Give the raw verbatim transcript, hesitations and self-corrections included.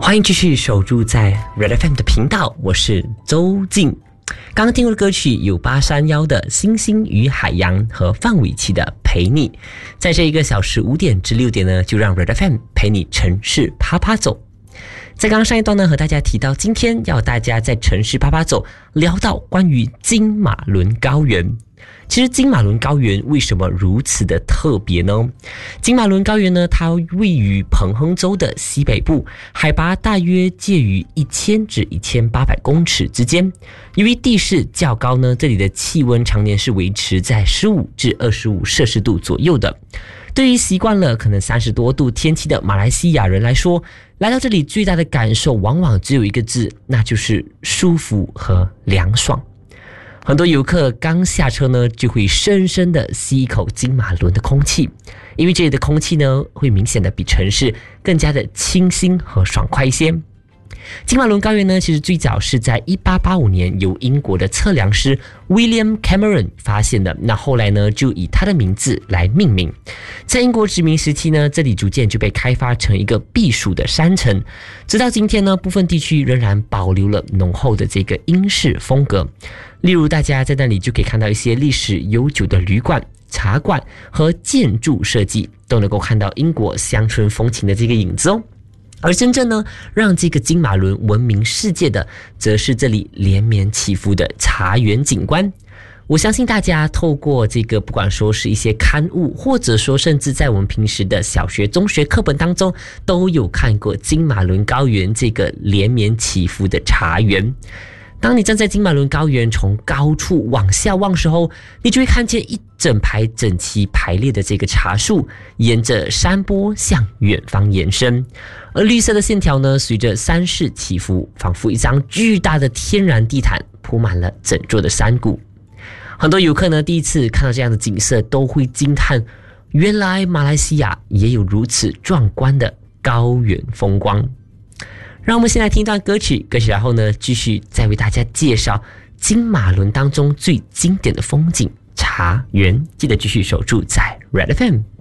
欢迎继续守住在 Red F M 的频道，我是周静。刚刚听过的歌曲有八三幺的《星星与海洋》和范玮琪的《陪你》。在这一个小时五点至六点呢，就让 Red F M 陪你城市趴趴走。在刚刚上一段呢，和大家提到今天要大家在城市趴趴走，聊到关于金马伦高原。其实金马伦高原为什么如此的特别呢？金马伦高原呢，它位于彭亨州的西北部，海拔大约介于一千至一千八百公尺之间。由于地势较高呢，这里的气温常年是维持在十五至二十五摄氏度左右的。对于习惯了可能三十多度天气的马来西亚人来说，来到这里最大的感受往往只有一个字，那就是舒服和凉爽。很多游客刚下车呢，就会深深的吸一口金马伦的空气，因为这里的空气呢，会明显的比城市更加的清新和爽快一些。金马伦高原呢，其实最早是在一八八五年由英国的测量师 William Cameron 发现的，那后来呢，就以他的名字来命名。在英国殖民时期呢，这里逐渐就被开发成一个避暑的山城，直到今天呢，部分地区仍然保留了浓厚的这个英式风格。例如大家在那里就可以看到一些历史悠久的旅馆、茶馆和建筑设计，都能够看到英国乡村风情的这个影子哦。而真正呢，让这个金马伦闻名世界的，则是这里连绵起伏的茶园景观。我相信大家透过这个，不管说是一些刊物，或者说甚至在我们平时的小学、中学课本当中，都有看过金马伦高原这个连绵起伏的茶园。当你站在金马伦高原从高处往下望时候，你就会看见一整排整齐排列的这个茶树，沿着山坡向远方延伸，而绿色的线条呢，随着山势起伏，仿佛一张巨大的天然地毯铺满了整座的山谷。很多游客呢，第一次看到这样的景色，都会惊叹，原来马来西亚也有如此壮观的高原风光。让我们先来听一段歌曲，歌曲然后呢，继续再为大家介绍金马伦当中最经典的风景茶园。记得继续守住在 Red F M。